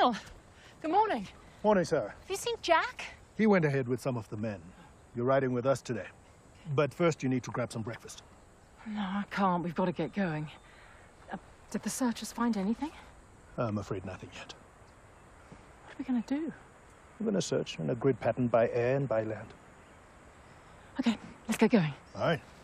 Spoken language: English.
Colonel, good morning. Morning, sir. Have you seen Jack? He went ahead with some of the men. You're riding with us today. But first, you need to grab some breakfast. No, I can't. We've got to get going. Did the searchers find anything? I'm afraid nothing yet. What are we going to do? We're going to search in a grid pattern by air and by land. Okay, let's get going. All right.